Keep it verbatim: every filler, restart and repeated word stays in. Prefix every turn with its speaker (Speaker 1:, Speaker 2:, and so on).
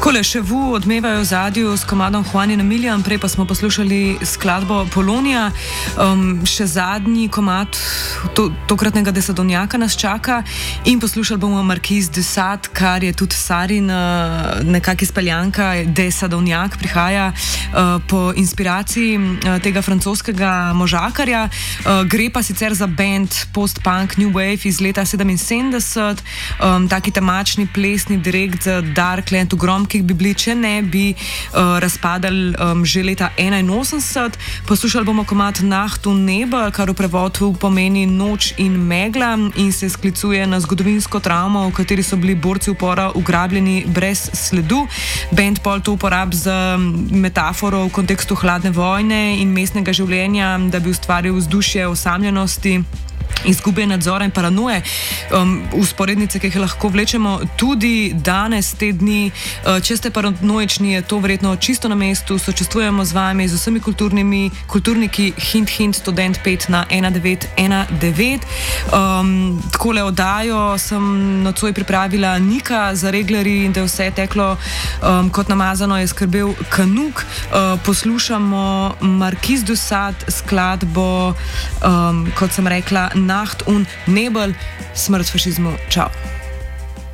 Speaker 1: Takole, še vu odmevajo v zadju s komadom Juan in Emilijan, prej pa smo poslušali skladbo Polonija. Um, še zadnji komad to, tokratnega Desadovnjaka nas čaka in poslušali bomo Marquise de Sade, kar je tudi Sarin uh, nekak izpeljanka. Desadovnjak prihaja uh, po inspiraciji uh, tega francoskega možakarja. Uh, gre pa sicer za band post-punk New Wave iz leta sedeminsedemdeset, um, taki temačni plesni direkt za Darkland, ugrom, ki bi bili, če ne bi uh, razpadali um, že leta enainosemdeset. Poslušali bomo komad Nacht und Nebel, kar v prevodu pomeni noč in megla in se sklicuje na zgodovinsko travmo, v kateri so bili borci upora ugrabljeni brez sledu. Band pol to uporab za metaforo v kontekstu hladne vojne in mestnega življenja, da bi ustvaril vzdušje osamljenosti, izgube nadzora in paranoje, um, usporednice, ki jih lahko vlečemo tudi danes, te dni. Uh, če ste paranoični, je to verjetno čisto na mestu. Sočustvujemo z vami, z vsemi kulturnimi kulturniki. Hint, hint, študent pet na ena devet ena devet. Um, takole oddajo sem nocoj pripravila Nika za Reglerji in da je vse teklo um, kot namazano, je skrbel Kanuk. Uh, poslušamo Marquise de Sade, skladbo, um, kot sem rekla, Nacht und Nebel, smrt fašizmu. Čau.